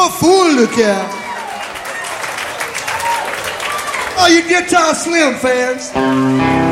pas full de cœur. Oh, you Guitar Slim fans.